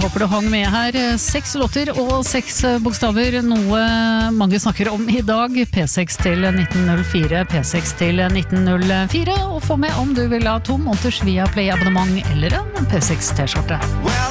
håper du hang med her. 6 låter og 6 bokstaver, noe mange snakker om i dag. P6 til 1904, P6 til 1904, og få med om du vil ha 2 måneders Viaplay abonnement eller en P6 T-skjorte.